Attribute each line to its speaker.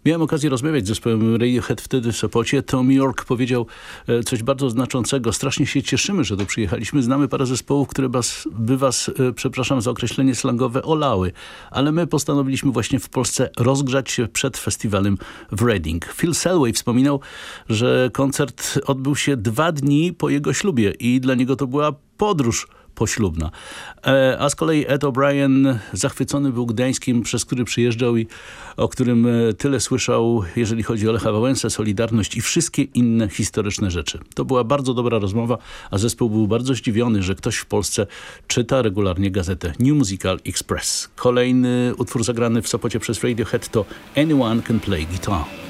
Speaker 1: Miałem okazję rozmawiać z zespołem Radiohead wtedy w Sopocie. Tom York powiedział coś bardzo znaczącego. Strasznie się cieszymy, że tu przyjechaliśmy. Znamy parę zespołów, które by was, przepraszam za określenie slangowe, olały. Ale my postanowiliśmy właśnie w Polsce rozgrzać się przed festiwalem w Reading. Phil Selway wspominał, że koncert odbył się 2 dni po jego ślubie i dla niego to była podróż poślubna. A z kolei Ed O'Brien zachwycony był Gdańskim, przez który przyjeżdżał i o którym tyle słyszał, jeżeli chodzi o Lecha Wałęsę, Solidarność i wszystkie inne historyczne rzeczy. To była bardzo dobra rozmowa, a zespół był bardzo zdziwiony, że ktoś w Polsce czyta regularnie gazetę New Musical Express. Kolejny utwór zagrany w Sopocie przez Radiohead to Anyone Can Play Guitar.